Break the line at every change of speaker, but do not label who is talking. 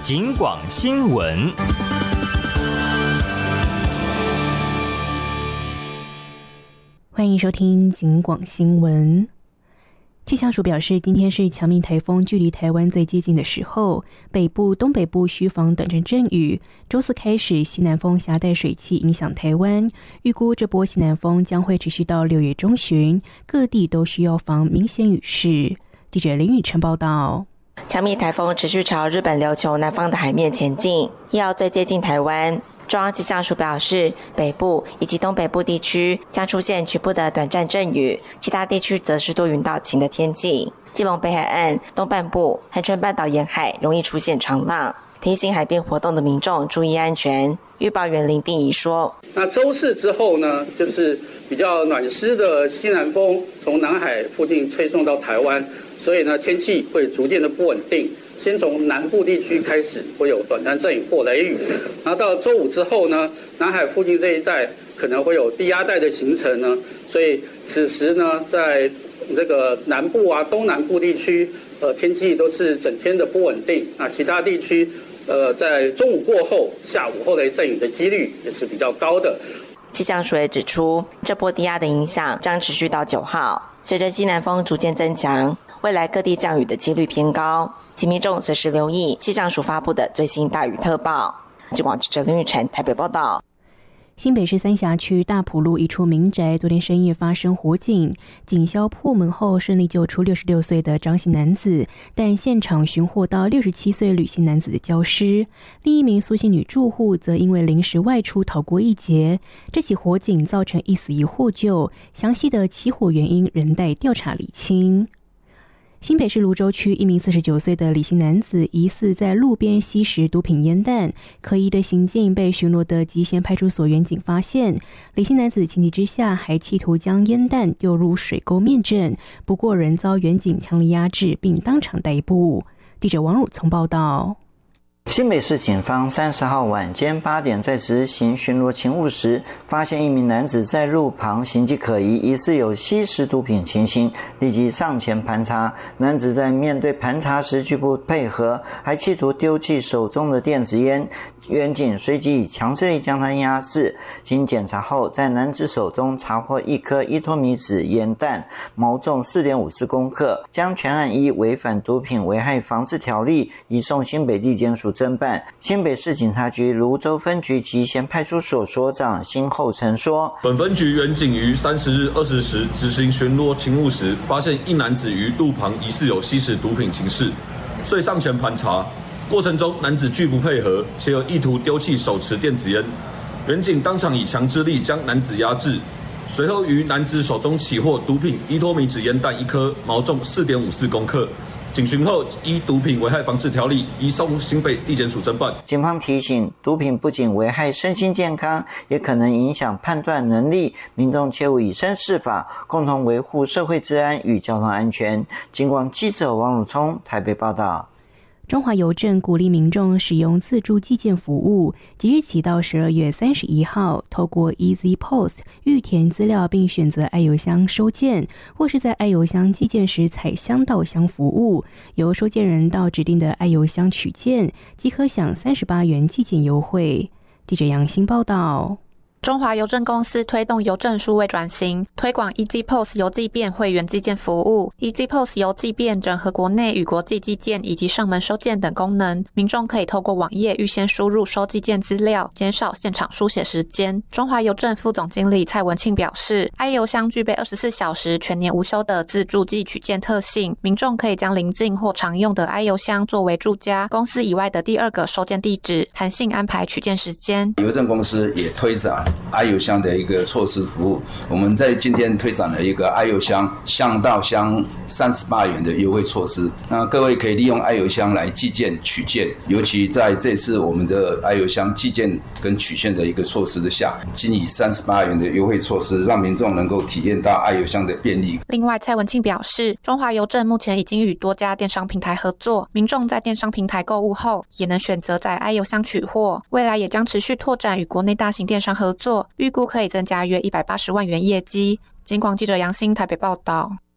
警广新闻。
欢迎收听警广新闻。气象署表示，今天是强力台风距离台湾最接近的时候，北部、东北部需防短暂阵雨。周四开始，西南风携带水汽影响台湾，预估这波西南风将会持续到6月中旬，各地都需要防明显雨势。记者林宇晨报道。
强力台风持续朝日本琉球南方的海面前进，1号最接近台湾。中央气象署表示，北部以及东北部地区将出现局部的短暂阵雨，其他地区则是多云到晴的天气。基隆北海岸、东半部、恒春半岛沿海容易出现长浪，提醒海边活动的民众注意安全。预报员林定仪说：
那周四之后呢，就是比较暖湿的西南风从南海附近吹送到台湾，所以呢天气会逐渐的不稳定。先从南部地区开始会有短暂阵雨或雷雨，然后到周五之后呢，南海附近这一带可能会有低压带的形成呢，所以此时呢，在这个南部啊、东南部地区，天气都是整天的不稳定。那其他地区，在中午过后、下午后雷阵雨的几率也是比较高的。
气象署也指出，这波低压的影响将持续到9号，随着西南风逐渐增强，未来各地降雨的几率偏高，请民众随时留意气象署发布的最新大雨特报。警广记者林玉晨台北报道。
新北市三峡区大埔路一处民宅昨天深夜发生火警，警消破门后顺利救出66岁的张姓男子，但现场寻获到67岁吕姓男子的焦尸。另一名苏姓女住户则因为临时外出逃过一劫。这起火警造成一死一获救，详细的起火原因仍待调查厘清。新北市芦洲区一名49岁的李姓男子疑似在路边吸食毒品烟弹，可疑的行径被巡逻的集贤派出所员警发现。李姓男子情急之下还企图将烟弹丢入水沟面阵，不过仍遭员警强力压制并当场逮捕。记者王汝从报道。
新北市警方30号晚间8点在执行巡逻勤务时，发现一名男子在路旁行迹可疑，疑似有吸食毒品情形，立即上前盘查。男子在面对盘查时拒不配合，还企图丢弃手中的电子烟，员警随即以强制力将他压制。经检查后，在男子手中查获1颗伊托米酯烟弹，毛重4.54公克，将全案依违反毒品危害防治条例移送新北地检署侦办。新北市警察局芦洲分局集贤派出所所长辛厚成说：
本分局员警于30日20时执行巡逻勤务时，发现一男子于路旁疑似有吸食毒品情事，遂上前盘查。过程中，男子拒不配合，且有意图丢弃手持电子烟。员警当场以强制力将男子压制，随后于男子手中起获毒品伊托米酯烟弹1颗，毛重4.54公克。警询后，依毒品危害防治条例移送新北地检署侦办。
警方提醒，毒品不仅危害身心健康，也可能影响判断能力，民众切勿以身试法，共同维护社会治安与交通安全。警广记者王汝聪台北报道。
中华邮政鼓励民众使用自助寄件服务，即日起到12月31号，透过 Easy Post 预填资料并选择爱邮箱收件，或是在爱邮箱寄件时采箱到箱服务，由收件人到指定的爱邮箱取件，即可享38元寄件优惠。记者杨欣报道。
中华邮政公司推动邮政数位转型，推广 Easy Post 邮寄便会员寄件服务。Easy Post 邮寄便整合国内与国际寄件以及上门收件等功能，民众可以透过网页预先输入收寄件资料，减少现场书写时间。中华邮政副总经理蔡文庆表示，爱邮箱具备24小时全年无休的自助寄取件特性，民众可以将邻近或常用的爱邮箱作为住家、公司以外的第2个收件地址，弹性安排取件时间。
邮政公司也推展爱邮箱的一个措施服务，我们在今天推展了一个爱邮箱箱到箱38元的优惠措施。那各位可以利用爱邮箱来寄件取件，尤其在这次我们的爱邮箱寄件跟取件的一个措施的下，仅以38元的优惠措施，让民众能够体验到爱邮箱的便利。
另外，蔡文庆表示，中华邮政目前已经与多家电商平台合作，民众在电商平台购物后，也能选择在爱邮箱取货。未来也将持续拓展与国内大型电商合作，预估可以增加约180万元业绩。警广记者杨欣台北报道。